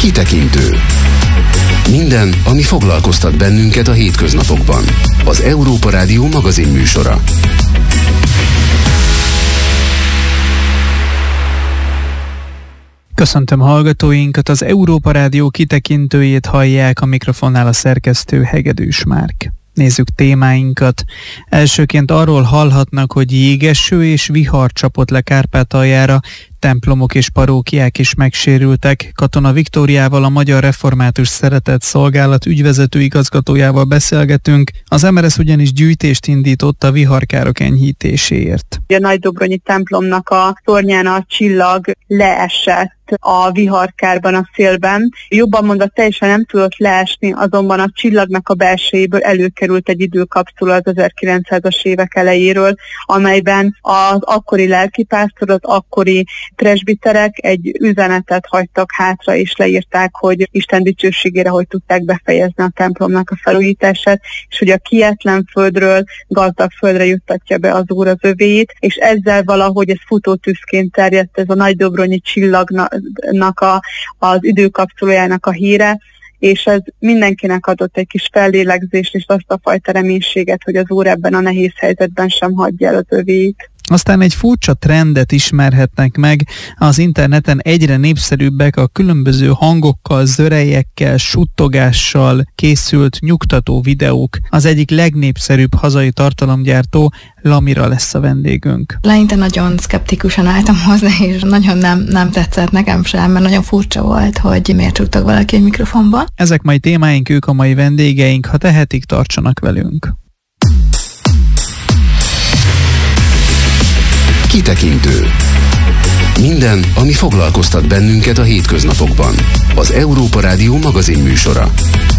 Kitekintő. Minden, ami foglalkoztat bennünket a hétköznapokban. Az Európa Rádió magazinműsora. Köszöntöm hallgatóinkat, az Európa Rádió kitekintőjét hallják, a mikrofonnál a szerkesztő Hegedűs Márk. Nézzük témáinkat. Elsőként arról hallhatnak, hogy jégeső és vihar csapott le Kárpátaljára, templomok és parókiák is megsérültek. Katona Viktóriával, a Magyar Református Szeretett Szolgálat ügyvezető igazgatójával beszélgetünk. Az MRS ugyanis gyűjtést indított a viharkárok enyhítéséért. A Nagydobronyi templomnak a tornyán a csillag leesett a viharkárban, a szélben. Jobban mondva teljesen nem tudott leesni, azonban a csillagnak a belsejéből előkerült egy időkapszula az 1900-as évek elejéről, amelyben az akkori lelkipásztor, az akkori presbiterek egy üzenetet hagytak hátra, és leírták, hogy Isten dicsőségére hogy tudták befejezni a templomnak a felújítását, és hogy a kietlen földről gazdag földre juttatja be az Úr az övéit, és ezzel valahogy ez futótűzként terjedt ez a Nagydobronyi csillagnak az időkapszulójának a híre, és ez mindenkinek adott egy kis fellélegzést, és azt a fajta reménységet, hogy az Úr ebben a nehéz helyzetben sem hagyja el az övéit. Aztán egy furcsa trendet ismerhetnek meg, az interneten egyre népszerűbbek a különböző hangokkal, zörejekkel, suttogással készült nyugtató videók. Az egyik legnépszerűbb hazai tartalomgyártó, Lamira lesz a vendégünk. Leinte nagyon szkeptikusan álltam hozzá, és nagyon nem tetszett nekem sem, mert nagyon furcsa volt, hogy miért csuktak valaki egy mikrofonba. Ezek mai témáink, ők a mai vendégeink, ha tehetik, tartsanak velünk. Kitekintő. Minden, ami foglalkoztat bennünket a hétköznapokban. Az Európa Rádió magazinműsora.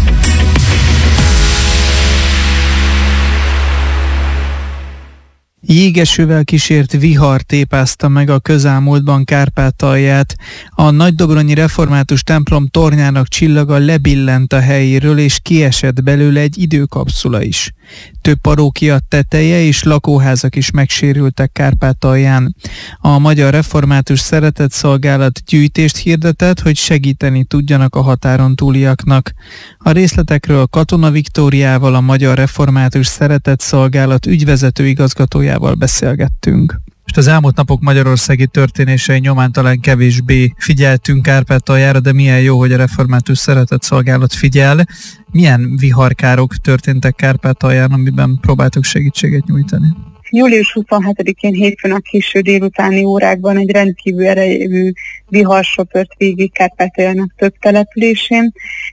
Jégesővel kísért vihar tépázta meg a közelmúltban Kárpátalját. A Nagydobronyi Református templom tornyának csillaga lebillent a helyéről, és kiesett belőle egy időkapszula is. Több parókia teteje és lakóházak is megsérültek Kárpátalján. A Magyar Református Szeretett Szolgálat gyűjtést hirdetett, hogy segíteni tudjanak a határon túliaknak. A részletekről Katona Viktóriával, a Magyar Református Szeretett Szolgálat ügyvezető igazgatójával beszélgettünk. Most az elmúlt napok magyarországi történései nyomán talán kevésbé figyeltünk Kárpátaljára, de milyen jó, hogy a Református Szeretett Szolgálat figyel. Milyen viharkárok történtek Kárpátalján, amiben próbáltuk segítséget nyújtani? Július 27-én hétfőn a késő délutáni órákban egy rendkívül erejű vihar söpört végig Kárpátaljának több településén.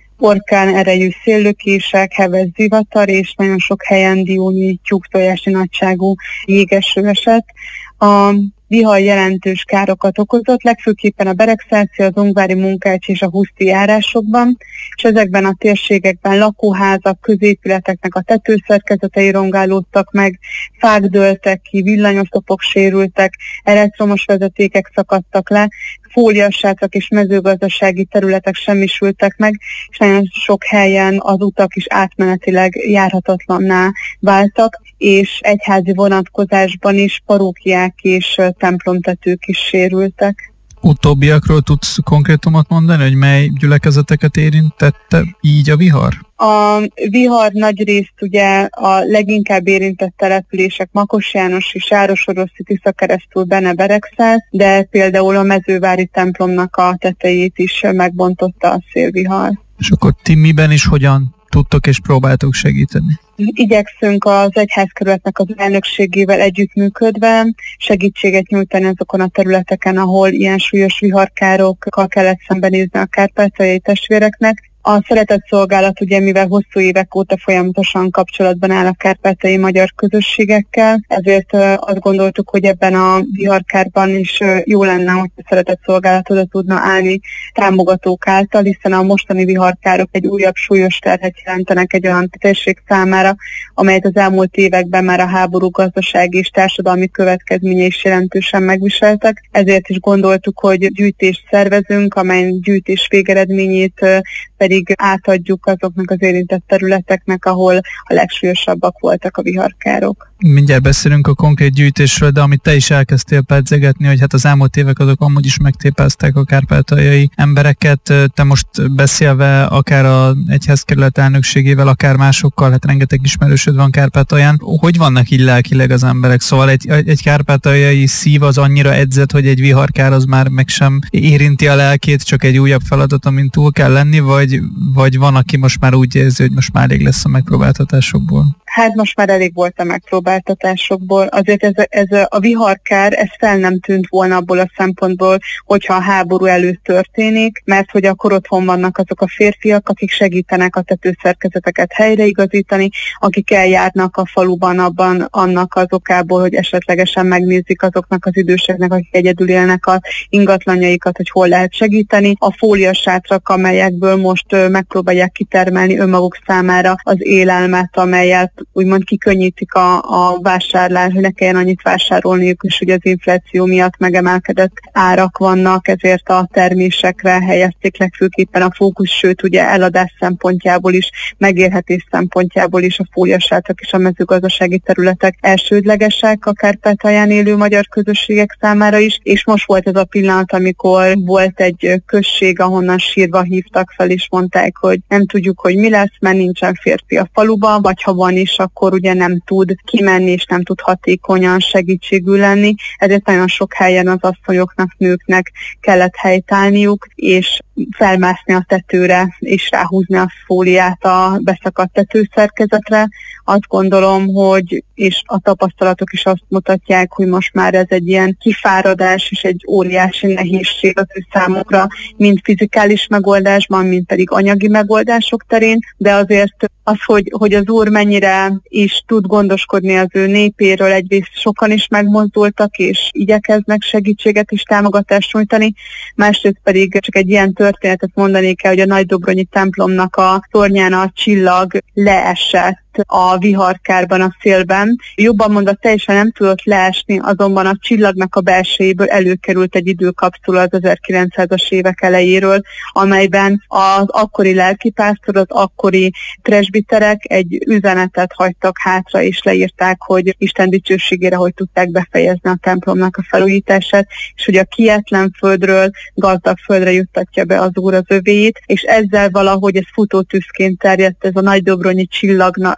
Orkán erejű széllökések, heves zivatar, és nagyon sok helyen diónyi tyúktojási nagyságú jégeső esett. A vihar jelentős károkat okozott, legfőképpen a Beregszáci, az Ungvári, Munkács és a Huszti járásokban, és ezekben a térségekben lakóházak, középületeknek a tetőszerkezetei rongálódtak meg, fák dőltek ki, villanyoszlopok sérültek, elektromos vezetékek szakadtak le, fóliasátrak és mezőgazdasági területek semmisültek meg, és nagyon sok helyen az utak is átmenetileg járhatatlanná váltak, és egyházi vonatkozásban is parókiák és templomtetők is sérültek. Utóbbiakról tudsz konkrétumot mondani, hogy mely gyülekezeteket érintette így a vihar? A vihar nagyrészt ugye a leginkább érintett települések Makos János és Járos-Oroszi, Tiszakeresztül, Bene-Beregszász, de például a Mezővári templomnak a tetejét is megbontotta a szélvihar. És akkor ti miben is hogyan tudtok és próbáltok segíteni? Igyekszünk az egyházkerületnek az elnökségével együttműködve segítséget nyújtani azokon a területeken, ahol ilyen súlyos viharkárokkal kellett szembenézni a kárpátaljai testvéreknek. A Szeretett Szolgálat ugye, mivel hosszú évek óta folyamatosan kapcsolatban áll a kárpátaljai magyar közösségekkel, ezért azt gondoltuk, hogy ebben a viharkárban is jó lenne, hogy a Szeretett Szolgálat oda tudna állni támogatók által, hiszen a mostani viharkárok egy újabb súlyos terhet jelentenek egy olyan térség számára, amelyet az elmúlt években már a háború gazdasági és társadalmi következményei is jelentősen megviseltek. Ezért is gondoltuk, hogy gyűjtést szervezünk, amely gyűjtés végeredményét pedig átadjuk azoknak az érintett területeknek, ahol a legsúlyosabbak voltak a viharkárok. Mindjárt beszélünk a konkrét gyűjtésről, de amit te is elkezdtél pedzegetni, hogy hát az elmúlt évek azok amúgy is megtépázták a kárpátaljai embereket. Te most beszélve akár a egyházkerület elnökségével, akár másokkal, hát rengeteg ismerősöd van Kárpátalján. Hogy vannak így lelkileg az emberek? Szóval egy kárpátaljai szív az annyira edzett, hogy egy viharkár az már meg sem érinti a lelkét, csak egy újabb feladat, amin túl kell lenni, vagy van, aki most már úgy érzi, hogy most már elég lesz a megpróbáltatásokból? Hát most már elég volt a megpróbáltatásokból. Azért ez a viharkár, ez fel nem tűnt volna abból a szempontból, hogyha a háború előtt történik, mert hogy akkor otthon vannak azok a férfiak, akik segítenek a tetőszerkezeteket helyreigazítani, akik eljárnak a faluban annak az okából, hogy esetlegesen megnézik azoknak az időseknek, akik egyedül élnek az ingatlanjaikat, hogy hol lehet segíteni. A fóliasátrak, amelyekből most megpróbálják kitermelni önmaguk számára az élelmet, amelyet úgymond kikönnyítik a vásárlás, hogy ne kelljen annyit vásárolniuk, és ugye az infláció miatt megemelkedett árak vannak, ezért a termésekre helyezték legfőképpen a fókusz, sőt ugye eladás szempontjából is, megélhetés szempontjából is a fóliasátrak és a mezőgazdasági területek elsődlegesek a Kárpátalján élő magyar közösségek számára is, és most volt ez a pillanat, amikor volt egy község, ahonnan sírva hívtak fel, és mondták, hogy nem tudjuk, hogy mi lesz, mert nincsen férfi a faluba, vagy ha van is, akkor ugye nem tud kimenni, és nem tud hatékonyan segítségül lenni. Ezért nagyon sok helyen az asszonyoknak, nőknek kellett helytállniuk, és felmászni a tetőre, és ráhúzni a fóliát a beszakadt tetőszerkezetre. Azt gondolom, hogy, és a tapasztalatok is azt mutatják, hogy most már ez egy ilyen kifáradás és egy óriási nehézség az ő számukra, mind fizikális megoldásban, mind pedig anyagi megoldások terén, de azért az, hogy az Úr mennyire is tud gondoskodni az ő népéről, egyrészt sokan is megmozdultak, és igyekeznek segítséget és támogatást nyújtani, másrészt pedig csak egy ilyen történetet mondanék el, hogy a Nagydobronyi templomnak a tornyán a csillag leesett a viharkárban, a szélben. Jobban mondva teljesen nem tudott leesni, azonban a csillagnak a belsejéből előkerült egy időkapszula az 1900-as évek elejéről, amelyben az akkori lelkipásztor, az akkori presbiterek egy üzenetet hagytak hátra, és leírták, hogy Isten dicsőségére hogy tudták befejezni a templomnak a felújítását, és hogy a kietlen földről gazdag földre juttatja be az Úr az övéit, és ezzel valahogy ez futótűzként terjedt, ez a Nagydobronyi csillagnak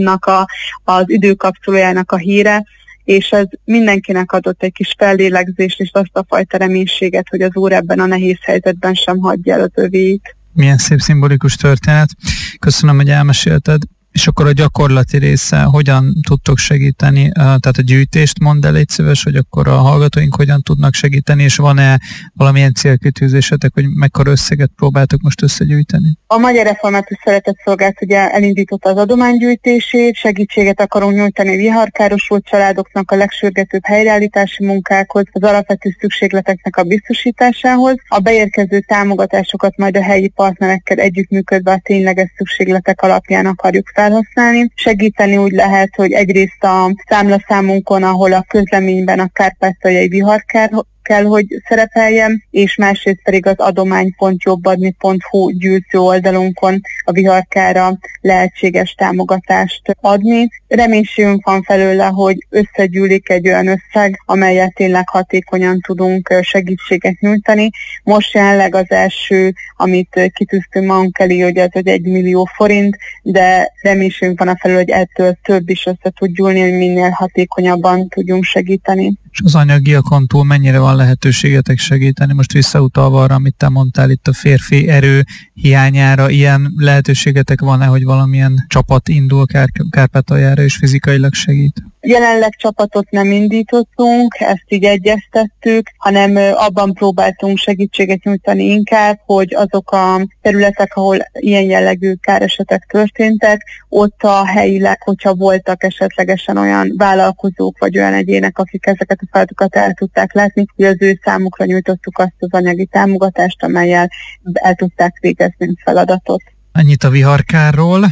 az időkapszulójának a híre, és ez mindenkinek adott egy kis fellélegzést, és azt a fajta reménységet, hogy az Úr ebben a nehéz helyzetben sem hagyja el az övéit. Milyen szép szimbolikus történet. Köszönöm, hogy elmesélted. És akkor a gyakorlati része, hogyan tudtok segíteni, tehát a gyűjtést mondd el, légy szíves, hogy akkor a hallgatóink hogyan tudnak segíteni, és van-e valamilyen célkitűzésetek, hogy mekkora összeget próbáltok most összegyűjteni? A Magyar Református Szeretetszolgálat ugye elindította az adománygyűjtését, segítséget akarunk nyújtani viharkárosult családoknak a legsürgetőbb helyreállítási munkákhoz, az alapvető szükségleteknek a biztosításához. A beérkező támogatásokat majd a helyi partnerekkel együttműködve a tényleges szükségletek alapján akarjuk felhasználni. Segíteni úgy lehet, hogy egyrészt a számlaszámunkon, ahol a közleményben a kárpátaljai viharkár kell, hogy szerepeljen, és másrészt pedig az adomány.jobbadni.hu gyűjtő oldalunkon a viharkára lehetséges támogatást adni. Reménységünk van felőle, hogy összegyűlik egy olyan összeg, amelyet tényleg hatékonyan tudunk segítséget nyújtani. Most jelenleg az első, amit kitűztünk magunk elé, hogy ez 1 millió forint, de reménységünk van felőle, hogy ettől több is össze tud gyűlni, hogy minél hatékonyabban tudjunk segíteni. És az anyagiakon túl mennyire van lehetőségetek segíteni? Most visszautalva arra, amit te mondtál itt a férfi erő hiányára, ilyen lehetőségetek van-e, hogy valamilyen csapat indul Kárpátaljára és fizikailag segít? Jelenleg csapatot nem indítottunk, ezt így egyeztettük, hanem abban próbáltunk segítséget nyújtani inkább, hogy azok a területek, ahol ilyen jellegű káresetek történtek, ott a helyileg, hogyha voltak esetlegesen olyan vállalkozók vagy olyan egyének, akik ezeket a feladatokat el tudták látni, hogy az ő számukra nyújtottuk azt az anyagi támogatást, amellyel el tudták végezni a feladatot. Ennyit a viharkárról,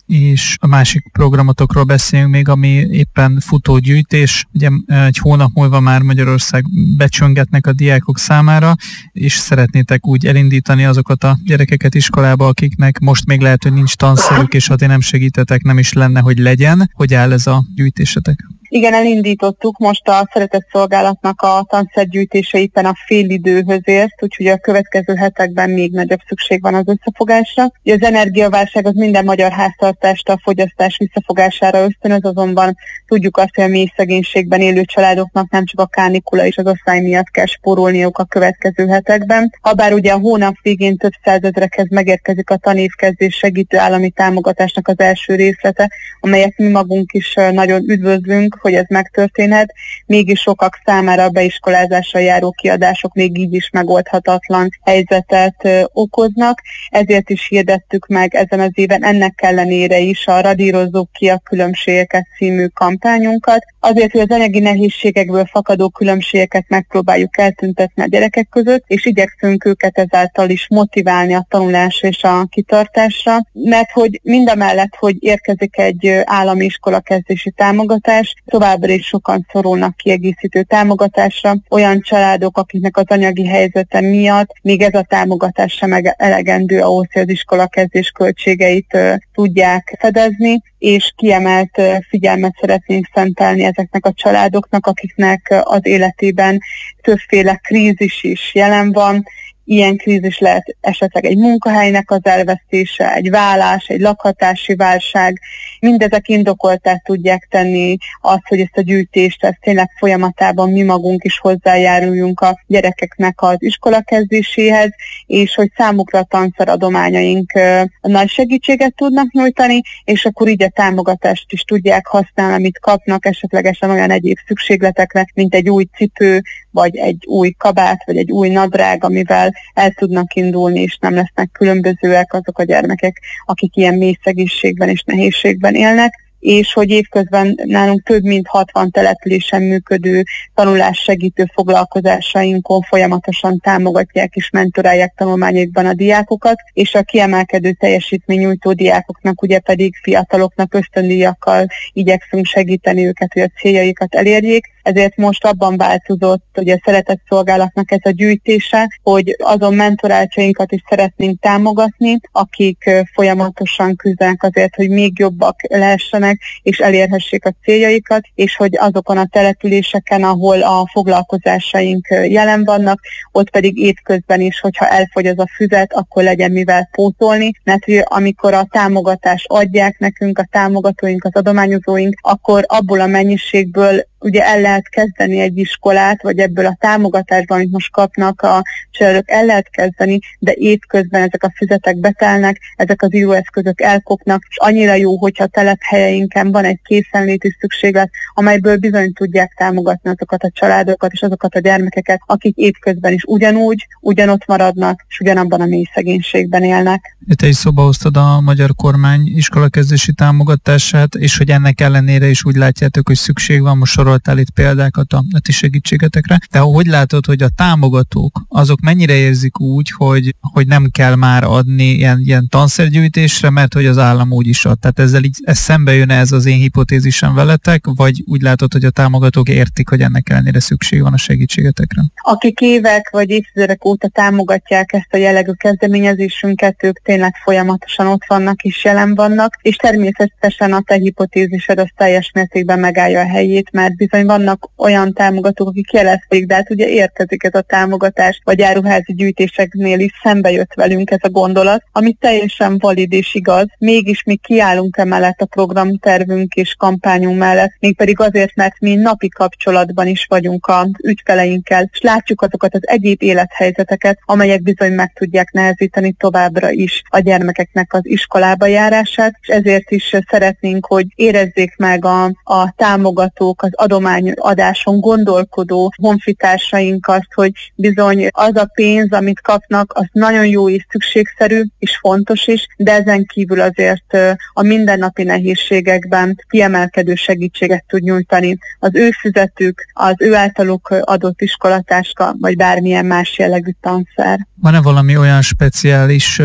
és a másik programotokról beszélünk még, ami éppen futógyűjtés. Ugye egy hónap múlva már Magyarország becsöngetnek a diákok számára, és szeretnétek úgy elindítani azokat a gyerekeket iskolába, akiknek most még lehet, hogy nincs tanszerük, és ha ti nem segítetek, nem is lenne, hogy legyen. Hogy áll ez a gyűjtésetek? Igen, elindítottuk, most a Szeretett Szolgálatnak a tanszergyűjtése éppen a félidőhöz ért, úgyhogy a következő hetekben még nagyobb szükség van az összefogásra. Ugye az energiaválság az minden magyar háztartást a fogyasztás visszafogására ösztönöz, azonban tudjuk azt, hogy a mély szegénységben élő családoknak nem csak a kánikula és az asszály miatt kell spórolniuk a következő hetekben. Habár ugye a hónap végén több százezrekhez megérkezik a tanévkezdés segítő állami támogatásnak az első részlete, amelyet mi magunk is nagyon üdvözlünk, hogy ez megtörténhet, mégis sokak számára a beiskolázásra járó kiadások még így is megoldhatatlan helyzetet okoznak. Ezért is hirdettük meg ezen az éven ennek ellenére is a Radírozzuk ki a különbségeket című kampányunkat. Azért, hogy az anyagi nehézségekből fakadó különbségeket megpróbáljuk eltüntetni a gyerekek között, és igyekszünk őket ezáltal is motiválni a tanulásra és a kitartásra, mert hogy mindamellett, hogy érkezik egy állami iskolakezdési támogatás, továbbra is sokan szorulnak kiegészítő támogatásra. Olyan családok, akiknek az anyagi helyzete miatt még ez a támogatás sem elegendő ahhoz, hogy az iskolakezdés költségeit tudják fedezni, és kiemelt figyelmet szeretnénk szentelni ezeknek a családoknak, akiknek az életében többféle krízis is jelen van. Ilyen krízis lehet esetleg egy munkahelynek az elvesztése, egy vállás, egy lakhatási válság. Mindezek indokolttá tudják tenni azt, hogy ezt a gyűjtést, ezt tényleg folyamatában mi magunk is hozzájáruljunk a gyerekeknek az iskolakezdéséhez, és hogy számukra a tanszeradományaink nagy segítséget tudnak nyújtani, és akkor így a támogatást is tudják használni, amit kapnak, esetlegesen olyan egyéb szükségletekre, mint egy új cipő, vagy egy új kabát, vagy egy új nadrág, amivel el tudnak indulni, és nem lesznek különbözőek azok a gyermekek, akik ilyen mély szegénységben és nehézségben élnek, és hogy évközben nálunk több mint 60 településen működő tanulássegítő foglalkozásainkon folyamatosan támogatják és mentorálják tanulmányaikban a diákokat, és a kiemelkedő teljesítménynyújtó diákoknak ugye pedig fiataloknak ösztöndíjakkal igyekszünk segíteni őket, hogy a céljaikat elérjék. Ezért most abban változott, hogy a Szeretett Szolgálatnak ez a gyűjtése, hogy azon mentoráltjainkat is szeretnénk támogatni, akik folyamatosan küzdenek azért, hogy még jobbak lehessenek, és elérhessék a céljaikat, és hogy azokon a településeken, ahol a foglalkozásaink jelen vannak, ott pedig étközben is, hogyha elfogy az a füzet, akkor legyen mivel pótolni, mert amikor a támogatást adják nekünk, a támogatóink, az adományozóink, akkor abból a mennyiségből ugye el lehet kezdeni egy iskolát, vagy ebből a támogatásban, amit most kapnak a családok, el lehet kezdeni, de étközben ezek a füzetek betelnek, ezek az íróeszközök elkopnak, és annyira jó, hogyha a telephelyeinken van egy készenléti szükséglet, amelyből bizony tudják támogatni azokat a családokat és azokat a gyermekeket, akik étközben is ugyanott maradnak, és ugyanabban a mély szegénységben élnek. Te is szóba hoztad a magyar kormány iskolakezdési támogatását, és hogy ennek ellenére is úgy látjátok, hogy szükség van, most soroltál itt példákat a ti segítségetekre, de hogy látod, hogy a támogatók, azok mennyire érzik úgy, hogy nem kell már adni ilyen tanszergyűjtésre, mert hogy az állam úgy is ad. Tehát ez szembe jön ez az én hipotézisem veletek, vagy úgy látod, hogy a támogatók értik, hogy ennek ellenére szükség van a segítségetekre? Akik évek vagy évtizedek óta támogatják ezt a jellegű kezdeményezésünket, ők tényleg folyamatosan ott vannak és jelen vannak, és természetesen a te hipotézised az teljes mértékben megállja a helyét, mert bizony vannak olyan támogatók, akik jelezték, de hát ugye érkezik ez a támogatás, vagy áruházi gyűjtéseknél is szembe jött velünk ez a gondolat, ami teljesen valid és igaz. Mégis mi kiállunk emellett a programtervünk és kampányunk mellett, mégpedig azért, mert mi napi kapcsolatban is vagyunk az ügyfeleinkkel, és látjuk azokat az egyéb élethelyzeteket, amelyek bizony meg tudják nehezíteni továbbra is a gyermekeknek az iskolába járását, és ezért is szeretnénk, hogy érezzék meg a támogatók, az adományadáson gondolkodó honfitársaink azt, hogy bizony az a pénz, amit kapnak, az nagyon jó és szükségszerű, és fontos is, de ezen kívül azért a mindennapi nehézségekben kiemelkedő segítséget tud nyújtani. Az ő füzetük, az ő általuk adott iskolatáska, vagy bármilyen más jellegű tanszer. Van-e valami olyan speciális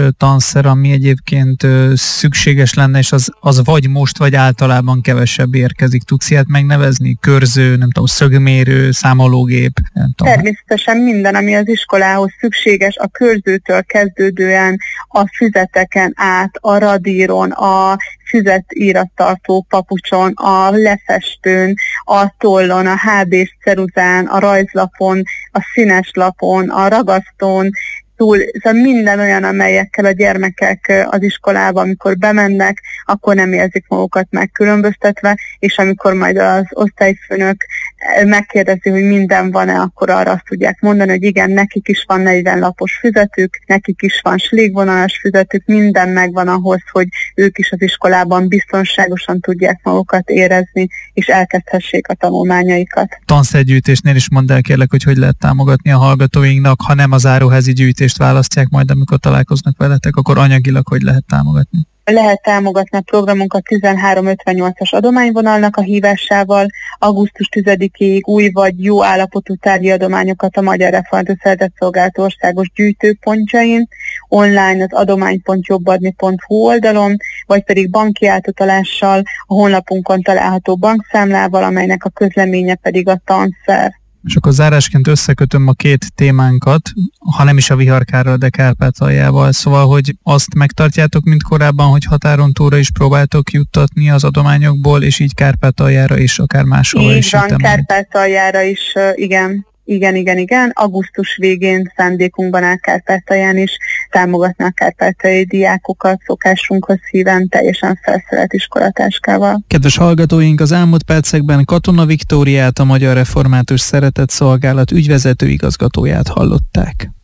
tanszer, ami egyébként szükséges lenne, és az vagy most, vagy általában kevesebb érkezik? Tudsz ilyet megnevezni? Körző, nem tudom, szögmérő, számológép? Természetesen minden, ami az iskolához szükséges, a körzőtől kezdődően a füzeteken át, a radíron, a füzetírattartó papucson, a lefestőn, a tollon, a HB-s ceruzán, a rajzlapon, a színes lapon, a ragasztón, szóval minden olyan, amelyekkel a gyermekek az iskolába, amikor bemennek, akkor nem érzik magukat megkülönböztetve, és amikor majd az osztályfőnök megkérdezi, hogy minden van-e, akkor arra azt tudják mondani, hogy igen, nekik is van 40 lapos füzetük, nekik is van slégvonalas füzetük, minden megvan ahhoz, hogy ők is az iskolában biztonságosan tudják magukat érezni, és elkezdhessék a tanulmányaikat. Tanszergyűjtésnél is mondd el kérlek, hogy lehet támogatni a hallgatóinknak, ha nem az áruházi gyűjtést választják majd, amikor találkoznak veletek, akkor anyagilag hogy lehet támogatni? Lehet támogatni a programunkat 1358-as adományvonalnak a hívásával. Augusztus 10-ig új vagy jó állapotú tárgyi adományokat a Magyar Református Szeretetszolgálat országos gyűjtőpontjain, online az adomány.jobbadni.hu oldalon, vagy pedig banki átutalással a honlapunkon található bankszámlával, amelynek a közleménye pedig a tanszer. És akkor zárásként összekötöm a két témánkat, ha nem is a Viharkárral, de Kárpátaljával. Szóval, hogy azt megtartjátok, mint korábban, hogy határon túlra is próbáltok juttatni az adományokból, és így Kárpátaljára is, akár máshova is. Így van, Kárpátaljára is, igen. Igen. Augusztus végén szándékunkban áll Kárpátalján is támogatni a kárpátaljai diákokat szokásunkhoz híven teljesen felszerelt iskolatáskával. Kedves hallgatóink, az elmúlt percekben Katona Viktóriát, a Magyar Református Szeretetszolgálat ügyvezető igazgatóját hallották.